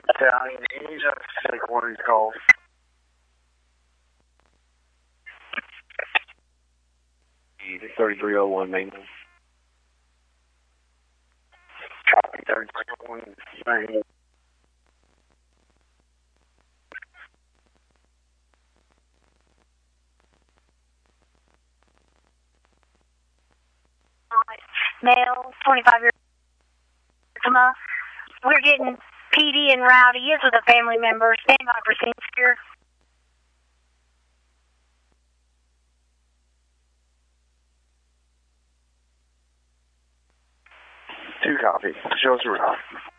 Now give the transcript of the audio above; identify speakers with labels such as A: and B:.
A: Italian Asia, like what he's called. The 3301 main. Copy 3301 main.
B: Male, 25 years old. We're getting PD and rowdy. He is with a family member. Stand by for scene here.
A: 2 copy. Show us around.